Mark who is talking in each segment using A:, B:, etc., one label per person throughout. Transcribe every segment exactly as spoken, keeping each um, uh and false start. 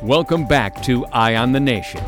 A: Welcome back to Eye on the Nation.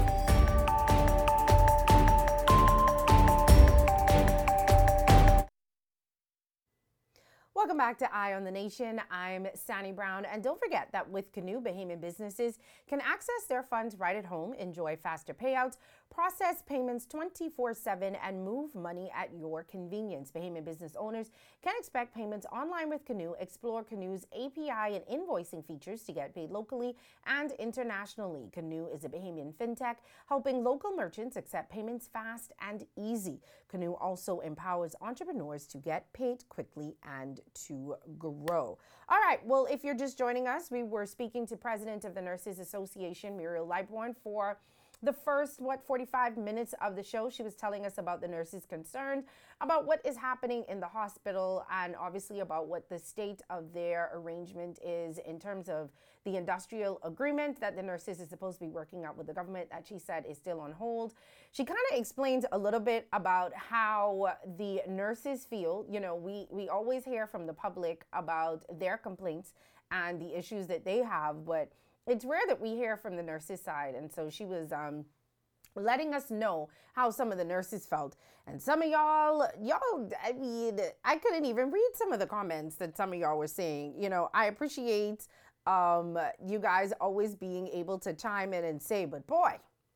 B: Welcome back to Eye on the Nation. I'm Sani Brown. And don't forget that with Canoe, Bahamian businesses can access their funds right at home, enjoy faster payouts, process payments twenty-four seven, and move money at your convenience. Bahamian business owners can expect payments online with Canoe. Explore Canoe's A P I and invoicing features to get paid locally and internationally. Canoe is a Bahamian fintech helping local merchants accept payments fast and easy. Canoe also empowers entrepreneurs to get paid quickly and to grow. All right, well, if you're just joining us, we were speaking to President of the Nurses Association, Muriel Lightbourne, for the first, what, forty-five minutes of the show. She was telling us about the nurses concerned, about what is happening in the hospital, and obviously about what the state of their arrangement is in terms of the industrial agreement that the nurses is supposed to be working out with the government that she said is still on hold. She kind of explained a little bit about how the nurses feel. You know, we, we always hear from the public about their complaints and the issues that they have, but it's rare that we hear from the nurses side. And so she was um, letting us know how some of the nurses felt. And some of y'all, y'all, I mean, I couldn't even read some of the comments that some of y'all were saying. You know, I appreciate um, you guys always being able to chime in and say, but boy,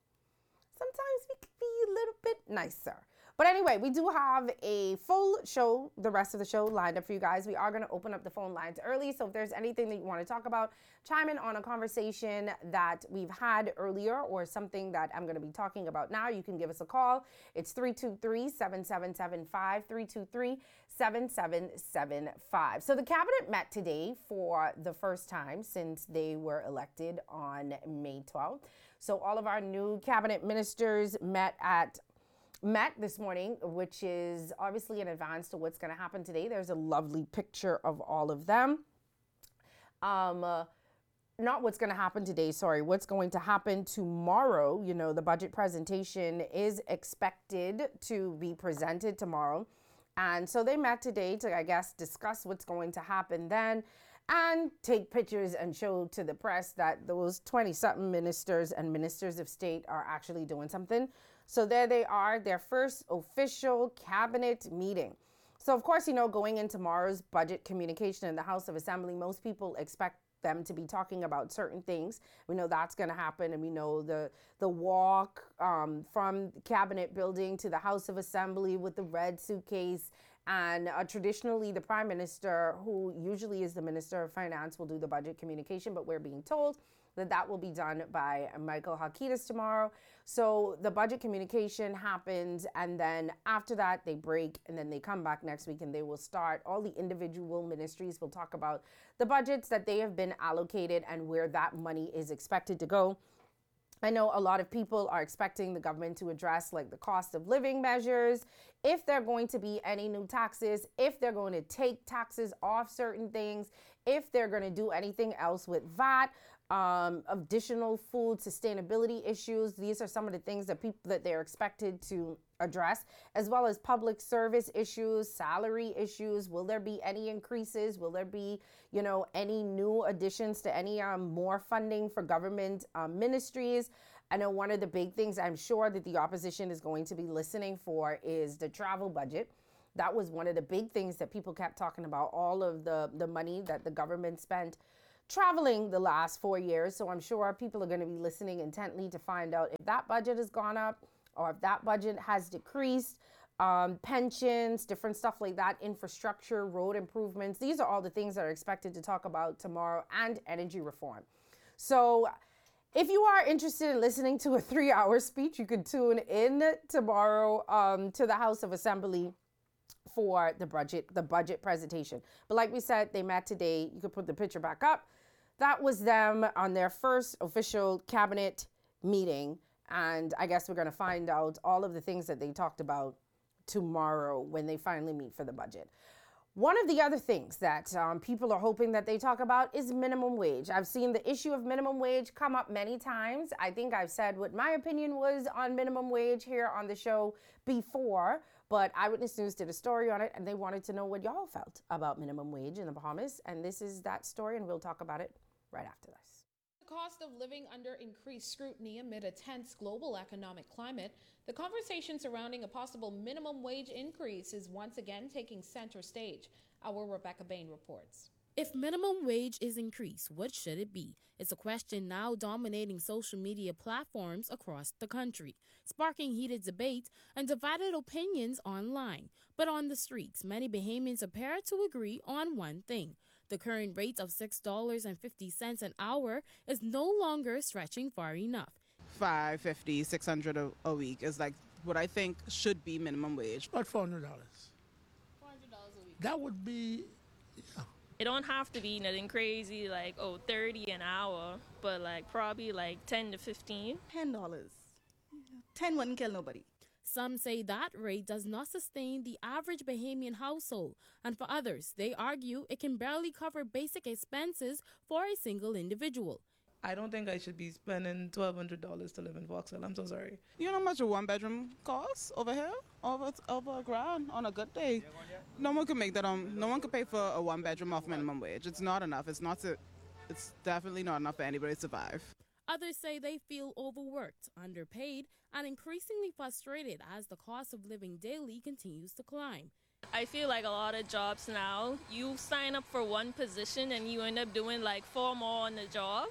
B: sometimes we could be a little bit nicer. But anyway, we do have a full show, the rest of the show lined up for you guys. We are going to open up the phone lines early. So if there's anything that you want to talk about, chime in on a conversation that we've had earlier or something that I'm going to be talking about now. You can give us a call. It's three two three, seven seven seven five, three two three, seven seven seven five. So the cabinet met today for the first time since they were elected on May twelfth. So all of our new cabinet ministers met at met this morning, which is obviously in advance to what's going to happen today. There's a lovely picture of all of them. Um, uh, not what's going to happen today, sorry, what's going to happen tomorrow. You know, the budget presentation is expected to be presented tomorrow. And so they met today to, I guess, discuss what's going to happen then and take pictures and show to the press that those twenty-something ministers and ministers of state are actually doing something. So there they are, their first official cabinet meeting. So of course, you know, going in tomorrow's budget communication in the House of Assembly, most people expect them to be talking about certain things. We know that's going to happen, and we know the the walk um, from Cabinet building to the House of Assembly with the red suitcase. And uh, traditionally, the Prime Minister, who usually is the Minister of Finance, will do the budget communication, but we're being told that that will be done by Michael Halkitis tomorrow. So the budget communication happens, and then after that, they break, and then they come back next week, and they will start. All the individual ministries will talk about the budgets that they have been allocated and where that money is expected to go. I know a lot of people are expecting the government to address like the cost of living measures, if there are going to be any new taxes, if they're going to take taxes off certain things, if they're going to do anything else with V A T, um, additional food sustainability issues. These are some of the things that people that they're expected to address, as well as public service issues, salary issues. Will there be any increases? Will there be, you know, any new additions to any um, more funding for government um, ministries? I know one of the big things I'm sure that the opposition is going to be listening for is the travel budget. That was one of the big things that people kept talking about, all of the, the money that the government spent traveling the last four years. So I'm sure people are going to be listening intently to find out if that budget has gone up or if that budget has decreased. Um, pensions, different stuff like that, infrastructure, road improvements. These are all the things that are expected to talk about tomorrow, and energy reform. So if you are interested in listening to a three-hour speech, you can tune in tomorrow um, to the House of Assembly for the budget, the budget presentation. But like we said, they met today. You could put the picture back up. That was them on their first official cabinet meeting. And I guess we're going to find out all of the things that they talked about tomorrow when they finally meet for the budget. One of the other things that um, people are hoping that they talk about is minimum wage. I've seen the issue of minimum wage come up many times. I think I've said what my opinion was on minimum wage here on the show before, but Eyewitness News did a story on it, and they wanted to know what y'all felt about minimum wage in the Bahamas. And this is that story, and we'll talk about it right after this.
C: The cost of living under increased scrutiny amid a tense global economic climate, the conversation surrounding a possible minimum wage increase is once again taking center stage. Our Rebecca Bain reports.
D: If minimum wage is increased, what should it be? It's a question now dominating social media platforms across the country, sparking heated debates and divided opinions online. But on the streets, many Bahamians appear to agree on one thing. The current rate of six dollars and fifty cents an hour is no longer stretching far enough.
E: five fifty, six hundred a, a week is like what I think should be minimum wage.
F: About four hundred dollars.
C: four hundred dollars a week.
F: That would be, yeah.
G: It don't have to be nothing crazy like, oh, thirty an hour, but like probably like ten to fifteen.
H: ten dollars. ten wouldn't kill nobody.
D: Some say that rate does not sustain the average Bahamian household, and for others, they argue it can barely cover basic expenses for a single individual.
I: I don't think I should be spending twelve hundred dollars to live in Vauxhall. I'm so sorry.
E: You know how much a one bedroom costs over here? Over over a grand on a good day. No one can make that um no one can pay for a one bedroom off minimum wage. It's not enough. It's not to, it's definitely not enough for anybody to survive.
D: Others say they feel overworked, underpaid, and increasingly frustrated as the cost of living daily continues to climb.
G: I feel like a lot of jobs now, you sign up for one position and you end up doing like four more on the job.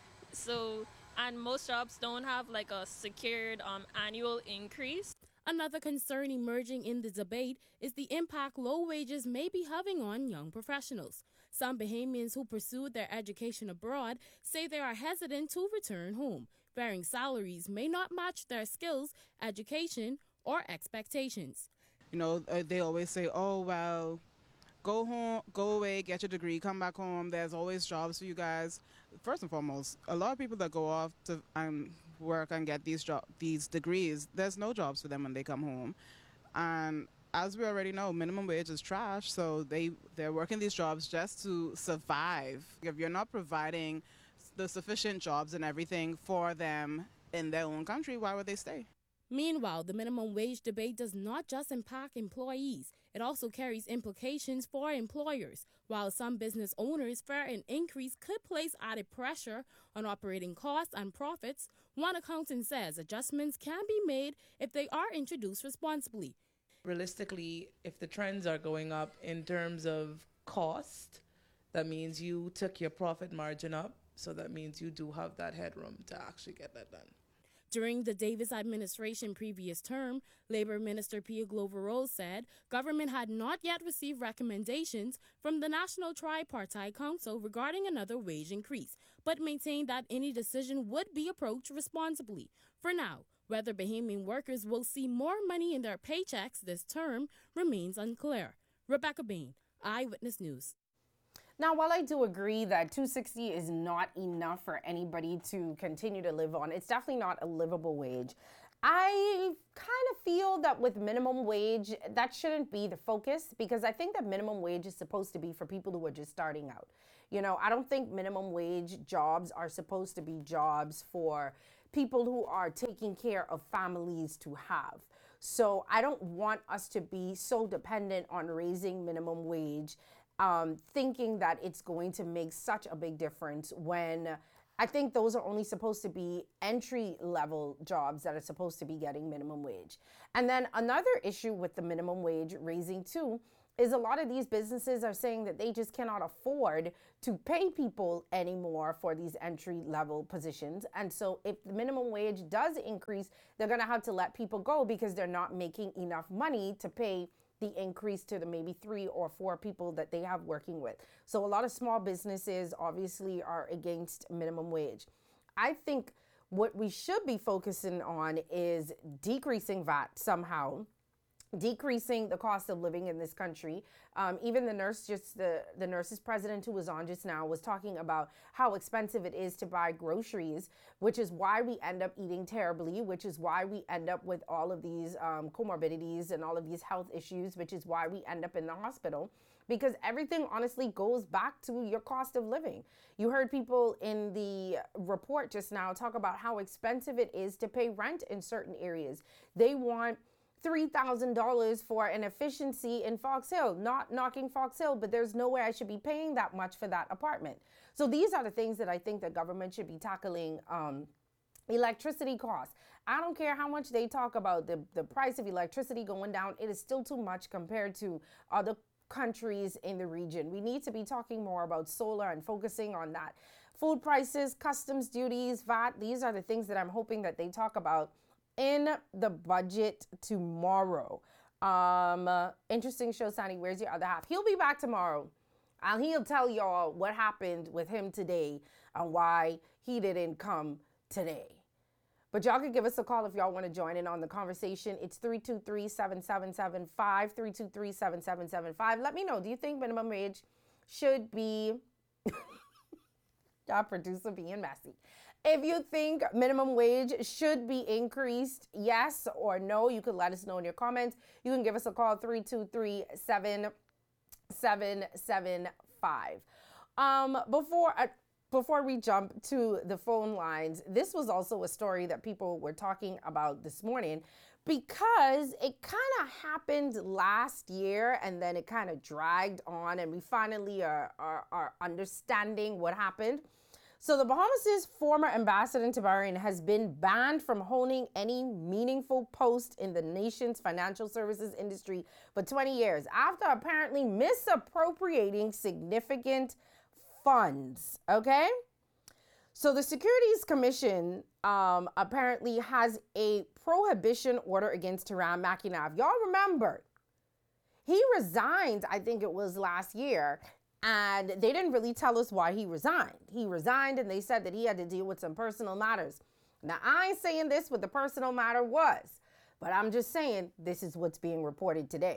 G: So, and most jobs don't have like a secured um, annual increase.
D: Another concern emerging in the debate is the impact low wages may be having on young professionals. Some Bahamians who pursued their education abroad say they are hesitant to return home. Varying salaries may not match their skills, education, or expectations.
E: You know, uh, they always say, oh, well, go home, go away, get your degree, come back home. There's always jobs for you guys. First and foremost, a lot of people that go off to um, work and get these job, these degrees, there's no jobs for them when they come home. And as we already know, minimum wage is trash, so they, they're working these jobs just to survive. If you're not providing the sufficient jobs and everything for them in their own country, why would they stay?
D: Meanwhile, the minimum wage debate does not just impact employees. It also carries implications for employers. While some business owners fear an increase could place added pressure on operating costs and profits, one accountant says adjustments can be made if they are introduced responsibly.
I: Realistically, if the trends are going up in terms of cost, that means you took your profit margin up. So that means you do have that headroom to actually get that done.
D: During the Davis administration previous term, Labor Minister Pia Glover Rose said government had not yet received recommendations from the National Tripartite Council regarding another wage increase, but maintained that any decision would be approached responsibly. For now, whether Bahamian workers will see more money in their paychecks this term remains unclear. Rebecca Bain, Eyewitness News.
B: Now, while I do agree that two hundred sixty dollars is not enough for anybody to continue to live on, it's definitely not a livable wage. I kind of feel that with minimum wage, that shouldn't be the focus, because I think that minimum wage is supposed to be for people who are just starting out. You know, I don't think minimum wage jobs are supposed to be jobs for people who are taking care of families to have. So I don't want us to be so dependent on raising minimum wage, um, thinking that it's going to make such a big difference, when I think those are only supposed to be entry level jobs that are supposed to be getting minimum wage. And then another issue with the minimum wage raising too is a lot of these businesses are saying that they just cannot afford to pay people anymore for these entry level positions. And so if the minimum wage does increase, they're going to have to let people go because they're not making enough money to pay the increase to the maybe three or four people that they have working with. So a lot of small businesses obviously are against minimum wage. I think what we should be focusing on is decreasing V A T somehow, decreasing the cost of living in this country. Um, even the nurse, just the, the nurses president who was on just now was talking about how expensive it is to buy groceries, which is why we end up eating terribly, which is why we end up with all of these um, comorbidities and all of these health issues, which is why we end up in the hospital, because everything honestly goes back to your cost of living. You heard people in the report just now talk about how expensive it is to pay rent in certain areas. They want three thousand dollars for an efficiency in Fox Hill. Not knocking Fox Hill, but there's no way I should be paying that much for that apartment. So these are the things that I think the government should be tackling. Um, electricity costs. I don't care how much they talk about the, the price of electricity going down. It is still too much compared to other countries in the region. We need to be talking more about solar and focusing on that. Food prices, customs duties, V A T, these are the things that I'm hoping that they talk about in the budget tomorrow. Um, uh, interesting show, Sonny. Where's your other half? He'll be back tomorrow. And he'll tell y'all what happened with him today and why he didn't come today. But y'all can give us a call if y'all want to join in on the conversation. It's three two three, seven seven seven five, three two three, seven seven seven five. Let me know, do you think minimum wage should be, y'all producer being messy. If you think minimum wage should be increased, yes or no, you can let us know in your comments. You can give us a call, three two three, seven seven seven five. Um, before... Uh, Before we jump to the phone lines, this was also a story that people were talking about this morning because it kind of happened last year and then it kind of dragged on and we finally are, are, are understanding what happened. So the Bahamas' former ambassador to Bahrain has been banned from holding any meaningful post in the nation's financial services industry for twenty years after apparently misappropriating significant funds, okay? So the Securities Commission um, apparently has a prohibition order against Hiram Makinov. Y'all remember, he resigned, I think it was last year, and they didn't really tell us why he resigned. He resigned and they said that he had to deal with some personal matters. Now, I ain't saying this what the personal matter was, but I'm just saying this is what's being reported today.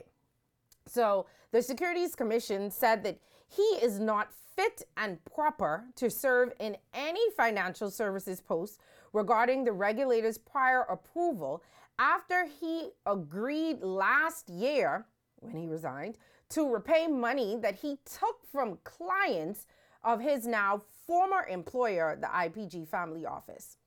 B: So the Securities Commission said that he is not fit and proper to serve in any financial services post regarding the regulator's prior approval after he agreed last year, when he resigned, to repay money that he took from clients of his now former employer, the I P G Family Office.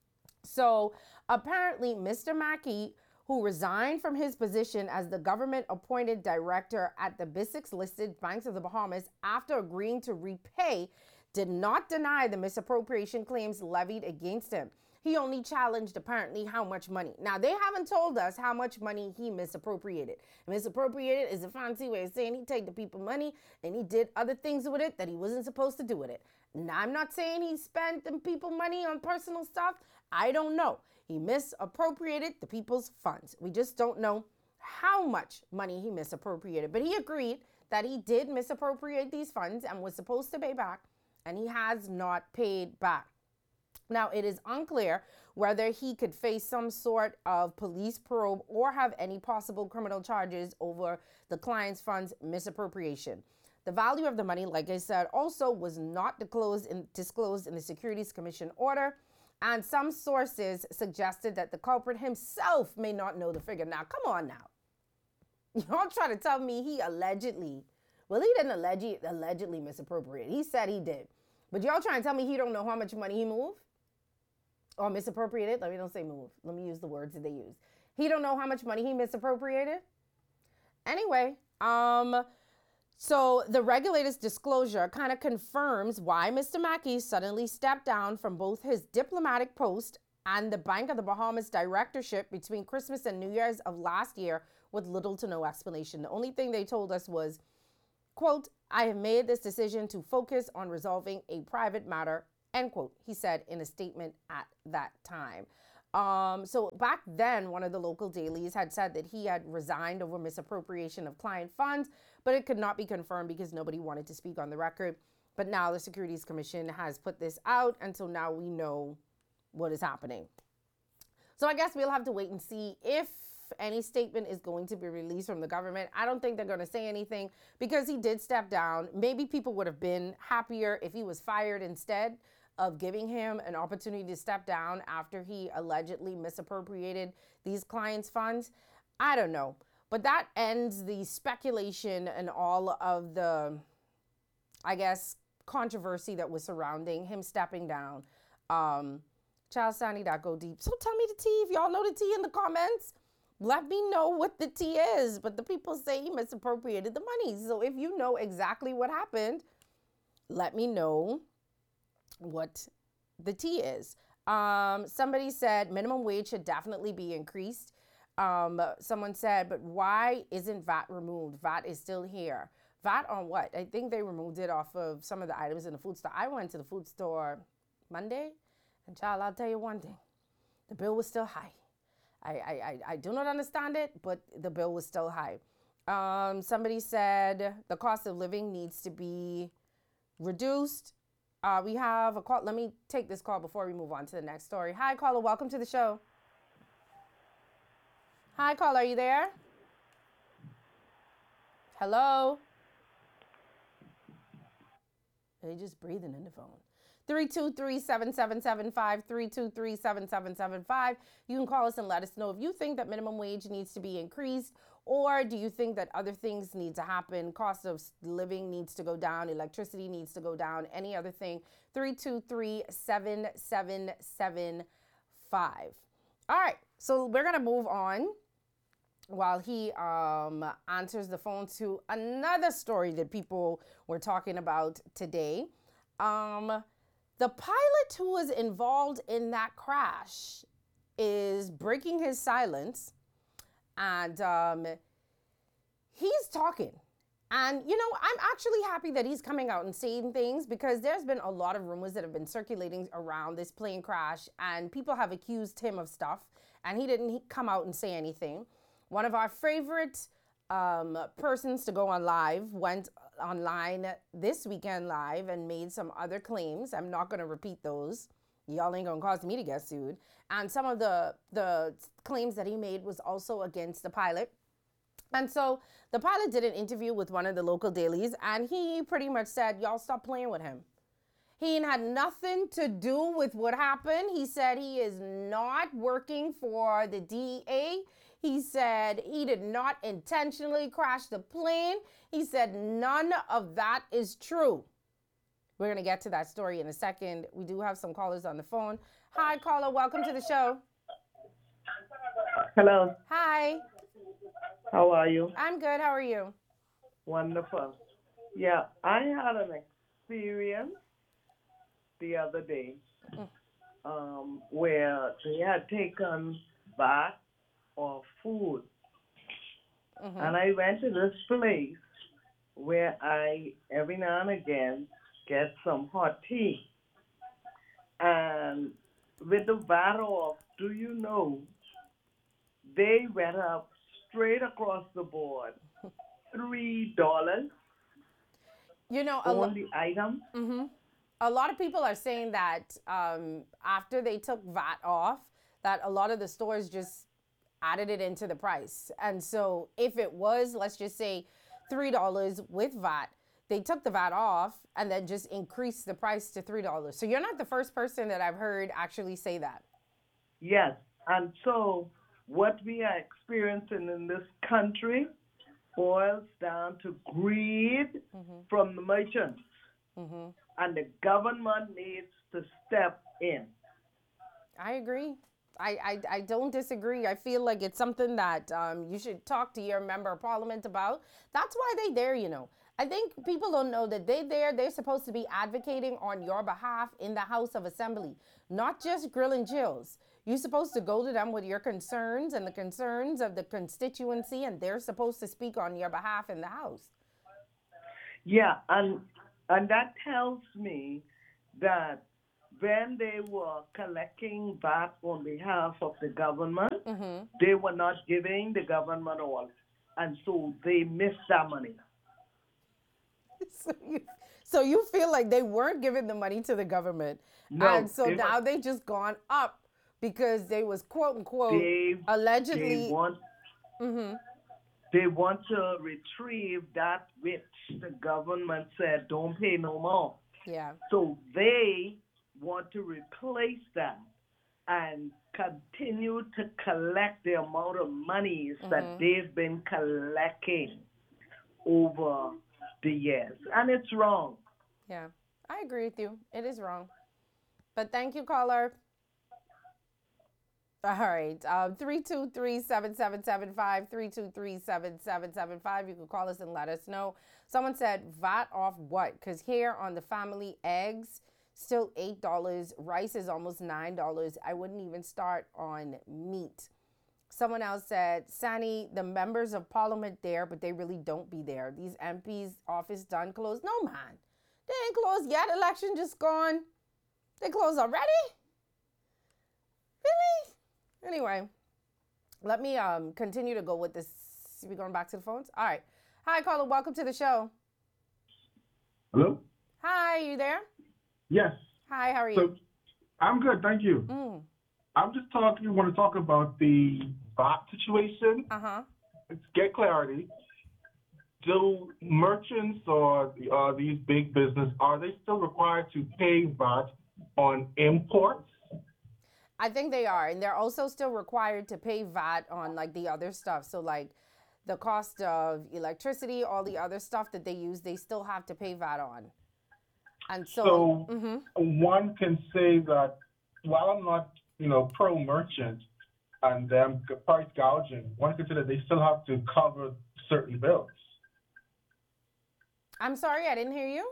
B: So apparently, Mister Mackey, who resigned from his position as the government-appointed director at the B I S X-listed Banks of the Bahamas after agreeing to repay, did not deny the misappropriation claims levied against him. He only challenged, apparently, how much money. Now, they haven't told us how much money he misappropriated. Misappropriated is a fancy way of saying he take the people money and he did other things with it that he wasn't supposed to do with it. Now, I'm not saying he spent the people money on personal stuff. I don't know. He misappropriated the people's funds. We just don't know how much money he misappropriated. But he agreed that he did misappropriate these funds and was supposed to pay back, and he has not paid back. Now, it is unclear whether he could face some sort of police probe or have any possible criminal charges over the client's funds misappropriation. The value of the money, like I said, also was not disclosed in, disclosed in the Securities Commission order. And some sources suggested that the culprit himself may not know the figure. Now, come on now. Y'all try to tell me he allegedly, well, he didn't allegedly, allegedly misappropriate. He said he did. But y'all trying to tell me he don't know how much money he moved? Or misappropriated? Let me don't say move. Let me use the words that they use. He don't know how much money he misappropriated? Anyway, um... So the regulator's disclosure kind of confirms why Mister Mackey suddenly stepped down from both his diplomatic post and the Bank of the Bahamas directorship between Christmas and New Year's of last year with little to no explanation. The only thing they told us was, quote, "I have made this decision to focus on resolving a private matter," end quote, he said in a statement at that time. Um, so back then, one of the local dailies had said that he had resigned over misappropriation of client funds, but it could not be confirmed because nobody wanted to speak on the record. But now the Securities Commission has put this out, and so now we know what is happening. So I guess we'll have to wait and see if any statement is going to be released from the government. I don't think they're going to say anything because he did step down. Maybe people would have been happier if he was fired instead of giving him an opportunity to step down after he allegedly misappropriated these clients' funds. I don't know. But that ends the speculation and all of the, I guess, controversy that was surrounding him stepping down. Um, Child Sandy, that go deep. So tell me the tea. If y'all know the tea in the comments, Let me know what the tea is. But the people say he misappropriated the money. So if you know exactly what happened, let me know what the tea is. Um, somebody said minimum wage should definitely be increased. Um, someone said, but why isn't V A T removed? V A T is still here. V A T on what? I think they removed it off of some of the items in the food store. I went to the food store Monday, and child, I'll tell you one thing. The bill was still high. I, I, I, I do not understand it, but the bill was still high. Um, somebody said the cost of living needs to be reduced. Uh, we have a call. Let me take this call before we move on to the next story. Hi, caller. Welcome to the show. Hi, caller. Are you there? Hello? Are they just breathing in the phone? three two three, seven seven seven five, three two three, seven seven seven five. You can call us and let us know if you think that minimum wage needs to be increased, or do you think that other things need to happen? Cost of living needs to go down, electricity needs to go down, any other thing. three two three, seven seven seven five. All right, so we're going to move on while he um, answers the phone to another story that people were talking about today. Um, the pilot who was involved in that crash is breaking his silence, and um, he's talking. And, you know, I'm actually happy that he's coming out and saying things, because there's been a lot of rumors that have been circulating around this plane crash, and people have accused him of stuff, and he didn't come out and say anything. One of our favorite um, persons to go on live went online this weekend live and made some other claims. I'm not going to repeat those. Y'all ain't going to cause me to get sued. And some of the, the claims that he made was also against the pilot. And so the pilot did an interview with one of the local dailies, and he pretty much said, y'all stop playing with him. He had nothing to do with what happened. He said he is not working for the D E A. He said he did not intentionally crash the plane. He said none of that is true. We're going to get to that story in a second. We do have some callers on the phone. Hi, caller. Welcome to the show.
J: Hello.
B: Hi.
J: How are you?
B: I'm good. How are you?
J: Wonderful. Yeah, I had an experience the other day
B: Mm.
J: um, where they had taken back of food.
B: Mm-hmm.
J: And I went to this place where I, every now and again, get some hot tea. And with the V A T off, do you know, they went up straight across the board, three dollars
B: You know, a
J: on
B: lo-
J: the item.
B: Mm-hmm. A lot of people are saying that um, after they took V A T off, that a lot of the stores just added it into the price. And so if it was, let's just say, three dollars with V A T, they took the V A T off and then just increased the price to three dollars. So you're not the first person that I've heard actually say that.
J: Yes. And so what we are experiencing in this country boils down to greed
B: Mm-hmm.
J: from the merchants.
B: Mm-hmm.
J: And the government needs to step in.
B: I agree. I, I, I don't disagree. I feel like it's something that um, you should talk to your member of parliament about. That's why they there, you know. I think people don't know that they there, they're supposed to be advocating on your behalf in the House of Assembly, not just grilling jills. You're supposed to go to them with your concerns and the concerns of the constituency, and they're supposed to speak on your behalf in the House.
J: Yeah, and and that tells me that when they were collecting V A T on behalf of the government,
B: Mm-hmm.
J: they were not giving the government all. And so they missed that money.
B: So you, so you feel like they weren't giving the money to the government.
J: No,
B: and so
J: they were-
B: now they just gone up because they was quote unquote
J: They,
B: allegedly.
J: they want
B: Mm-hmm.
J: they want to retrieve that which the government said don't pay no more.
B: Yeah.
J: So they want to replace that and continue to collect the amount of monies
B: Mhm.
J: that they've been collecting over the years. And it's wrong.
B: Yeah. I agree with you. It is wrong. But thank you, caller. All right. Um, three two three, seven seven seven five, three two three, seven seven seven five. You can call us and let us know. Someone said, V A T off what? Because here on the family, eggs, still eight dollars. Rice is almost nine dollars. I wouldn't even start on meat. Someone else said, Sani, the members of parliament there, but they really don't be there. These M Ps' office done closed. No, man. They ain't closed yet. Election just gone. They closed already? Really? Anyway, let me um continue to go with this. We're going back to the phones? All right. Hi, caller. Welcome to the show.
K: Hello?
B: Hi, you there?
K: Yes.
B: Hi, how are you?
K: So, I'm good, thank you.
B: Mm.
K: I'm just talking, want to talk about the V A T situation.
B: Uh-huh.
K: Let's get clarity. Do merchants or uh, these big business, are they still required to pay V A T on imports?
B: I think they are. And they're also still required to pay V A T on like the other stuff. So like the cost of electricity, all the other stuff that they use, they still have to pay V A T on. And so,
K: So
B: mm-hmm.
K: one can say that while I'm not, you know, pro-merchant and them price gouging, one can say that they still have to cover certain bills.
B: I'm sorry, I didn't hear you.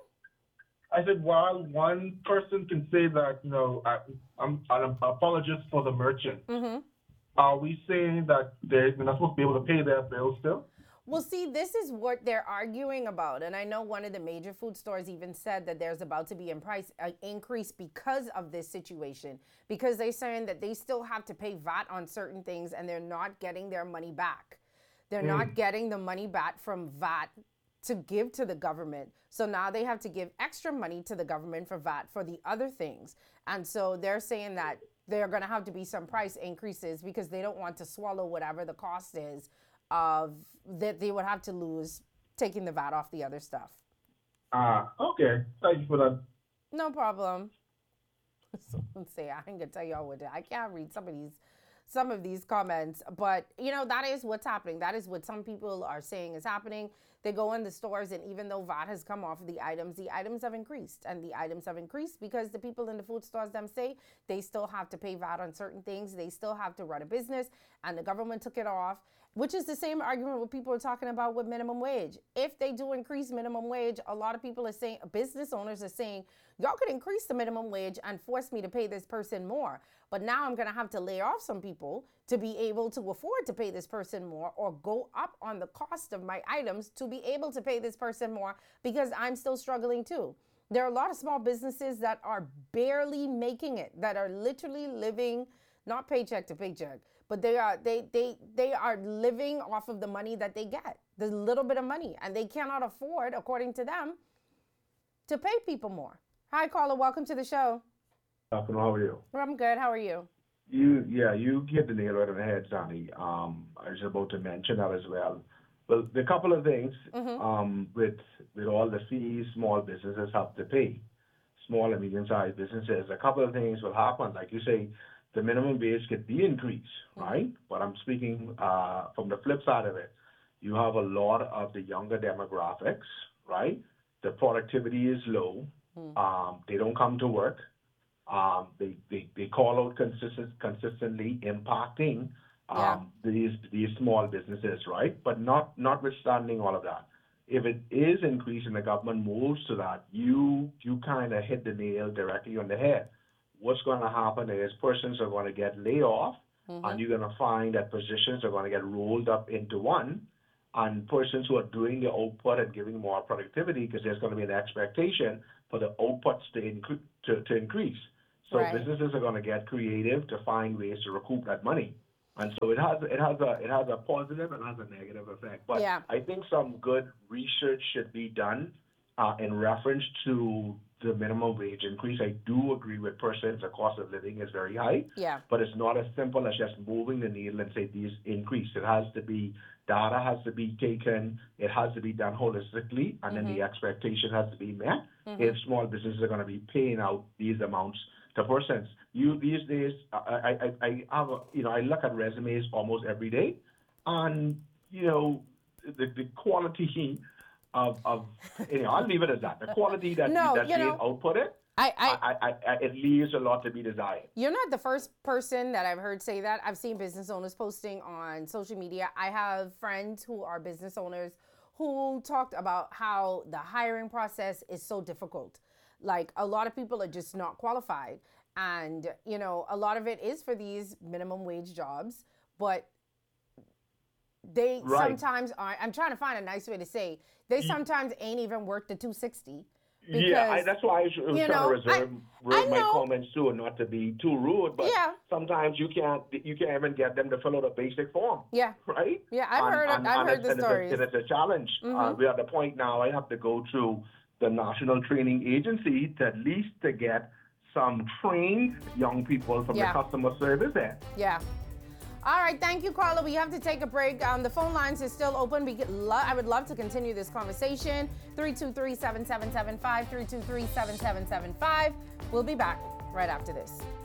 K: I said, while one person can say that, you know, I, I'm an apologist for the merchant,
B: Mm-hmm.
K: are we saying that they're not supposed to be able to pay their bills still?
B: Well, see, this is what they're arguing about. And I know one of the major food stores even said that there's about to be a price uh, increase because of this situation, because they're saying that they still have to pay V A T on certain things and they're not getting their money back. They're
K: Mm.
B: not getting the money back from V A T to give to the government. So now they have to give extra money to the government for V A T for the other things. And so they're saying that there are going to have to be some price increases because they don't want to swallow whatever the cost is of that they would have to lose taking the V A T off the other stuff.
K: Ah, uh, okay. Thank you for that.
B: No problem. Someone say, I ain't gonna tell y'all what to, I can't read some of these some of these comments, but you know, that is what's happening. That is what some people are saying is happening. They go in the stores, and even though V A T has come off of the items, the items have increased. And the items have increased because the people in the food stores them say they still have to pay V A T on certain things. They still have to run a business, and the government took it off, which is the same argument what people are talking about with minimum wage. If they do increase minimum wage, a lot of people are saying, business owners are saying, y'all could increase the minimum wage and force me to pay this person more. But now I'm going to have to lay off some people to be able to afford to pay this person more, or go up on the cost of my items to be able to pay this person more because I'm still struggling too. There are a lot of small businesses that are barely making it, that are literally living, not paycheck to paycheck, but they are they they they are living off of the money that they get, the little bit of money, and they cannot afford, according to them, to pay people more. Hi, caller. Welcome to the show.
L: Afternoon, how are you?
B: I'm good. How are you?
L: You, yeah, you hit the nail right on the head, Sonny. Um, I was about to mention that as well. Well, the couple of things
B: Mm-hmm.
L: um, with with all the fees small businesses have to pay, small and medium-sized businesses. A couple of things will happen. Like you say, the minimum wage could be increased, right? But I'm speaking uh, from the flip side of it. You have a lot of the younger demographics, right? The productivity is low.
B: Mm.
L: Um, they don't come to work. Um, they, they, they call out consistent, consistently impacting um,
B: Yeah.
L: these these small businesses, right? But not notwithstanding all of that, if it is increasing, the government moves to that, you you kind of hit the nail directly on the head. What's going to happen is persons are going to get laid off,
B: Mm-hmm.
L: and you're going to find that positions are going to get rolled up into one, and persons who are doing the output and giving more productivity, because there's going to be an expectation for the outputs to, incre- to, to increase. So
B: Right.
L: businesses are going to get creative to find ways to recoup that money. And so it has it has a it has a positive and has a negative effect. But
B: Yeah.
L: I think some good research should be done uh, in reference to the minimum wage increase. I do agree with persons the cost of living is very high,
B: Yeah.
L: but it's not as simple as just moving the needle and say these increase. It has to be data has to be taken. It has to be done holistically, and then the expectation has to be met.
B: Mhm.
L: If small businesses are going to be paying out these amounts to persons, you these days, I, I, I have a, you know, I look at resumes almost every day, and you know, the, the quality of of you know, I'll leave it at that. The quality that
B: No,
L: that's
B: you
L: being
B: know-
L: outputted
B: I, I,
L: I, I, I, it leaves a lot to be desired.
B: You're not the first person that I've heard say that. I've seen business owners posting on social media. I have friends who are business owners who talked about how the hiring process is so difficult. Like, a lot of people are just not qualified. And, you know, a lot of it is for these minimum wage jobs, but they
L: Right.
B: sometimes are, I'm trying to find a nice way to say, they sometimes ain't even worth the two sixty.
L: Yeah, I, that's why I was trying
B: you know,
L: to reserve,
B: I-
L: reserve
B: I
L: my
B: know.
L: comments too, and not to be too rude. But
B: Yeah.
L: sometimes you can't you can't even get them to fill out a basic form.
B: Yeah.
L: Right?
B: Yeah, I've
L: And-
B: heard
L: and-
B: I've
L: and
B: heard
L: it's-
B: the
L: and it's a-
B: stories.
L: and it's a challenge. Uh,
B: Mhm.
L: we're at the point now I have to go through the National Training Agency to at least to get some trained young people from
B: Yeah.
L: the customer service there.
B: Yeah. All right, thank you, Carla. We have to take a break. Um, the phone lines are still open. We could lo- I would love to continue this conversation. three two three, seven seven seven five, three two three, seven seven seven five. We'll be back right after this.